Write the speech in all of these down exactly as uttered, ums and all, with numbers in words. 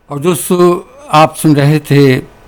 اور دوستو آپ سن رہے تھے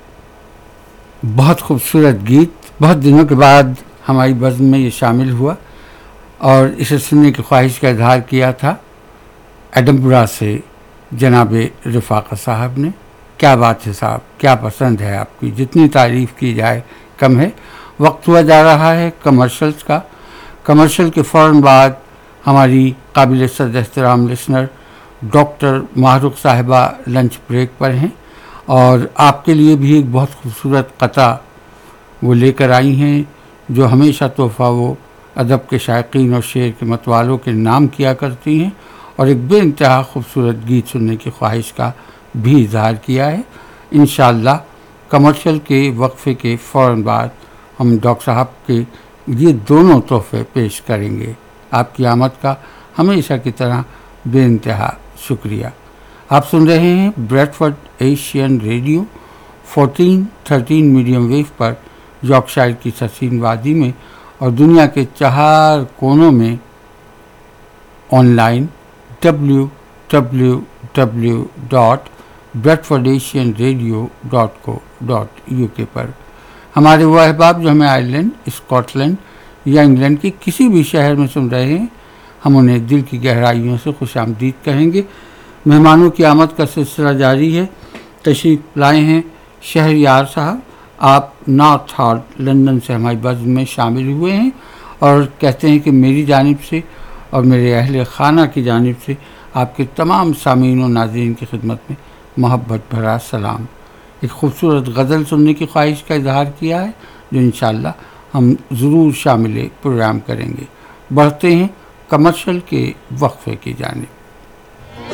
بہت خوبصورت گیت، بہت دنوں کے بعد ہماری بزم میں یہ شامل ہوا اور اسے سننے کی خواہش کا اظہار کیا تھا ایڈنبرا سے جناب رفاقہ صاحب نے۔ کیا بات ہے صاحب، کیا پسند ہے آپ کی، جتنی تعریف کی جائے کم ہے۔ وقت ہوا جا رہا ہے کمرشلز کا۔ کمرشل کے فوراً بعد ہماری قابل صد احترام لسنر ڈاکٹر ماہرخ صاحبہ لنچ بریک پر ہیں اور آپ کے لیے بھی ایک بہت خوبصورت قطعہ وہ لے کر آئی ہیں جو ہمیشہ تحفہ وہ ادب کے شائقین اور شعر کے متوالوں کے نام کیا کرتی ہیں، اور ایک بے انتہا خوبصورت گیت سننے کی خواہش کا بھی اظہار کیا ہے۔ انشاءاللہ کمرشل کے وقفے کے فوراً بعد ہم ڈاکٹر صاحب کے یہ دونوں تحفے پیش کریں گے۔ آپ کی آمد کا ہمیشہ کی طرح بے انتہا شکریہ۔ آپ سن رہے ہیں bread Ford Asian radio fourteen thirteen medium view پر یارکشائر کی سسین وادی میں اور دنیا کے چار کونوں میں on line W W W dot bread Ford Asian radio dot کو ڈاٹ یو کے پر۔ ہمارے وہ احباب جو ہمیں آئرلینڈ، اسکاٹ لینڈ یا انگلینڈ کے کسی بھی شہر میں سن رہے ہیں، ہم انہیں دل کی گہرائیوں سے خوش آمدید کہیں گے۔ مہمانوں کی آمد کا سلسلہ جاری ہے۔ تشریف لائے ہیں شہریار صاحب، آپ نارتھ ہارٹ لندن سے ہماری بزم میں شامل ہوئے ہیں اور کہتے ہیں کہ میری جانب سے اور میرے اہل خانہ کی جانب سے آپ کے تمام سامعین و ناظرین کی خدمت میں محبت بھرا سلام۔ ایک خوبصورت غزل سننے کی خواہش کا اظہار کیا ہے جو انشاءاللہ ہم ضرور شامل پروگرام کریں گے۔ بڑھتے ہیں کمرشل کے وقفے کی جانب۔